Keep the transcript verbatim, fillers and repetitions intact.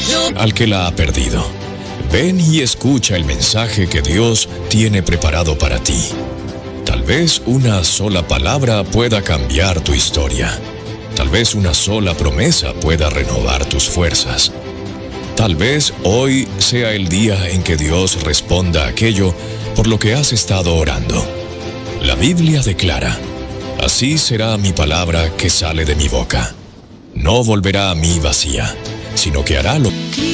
al que la ha perdido. Ven y escucha el mensaje que Dios tiene preparado para ti. Tal vez una sola palabra pueda cambiar tu historia. Tal vez una sola promesa pueda renovar tus fuerzas. Tal vez hoy sea el día en que Dios responda aquello por lo que has estado orando. La Biblia declara: así será mi palabra que sale de mi boca. No volverá a mí vacía, sino que hará lo